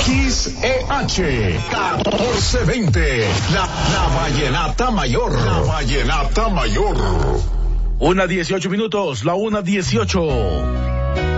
XEH 1420, la Vallenata Mayor. La Vallenata Mayor. 1:18, la 1:18.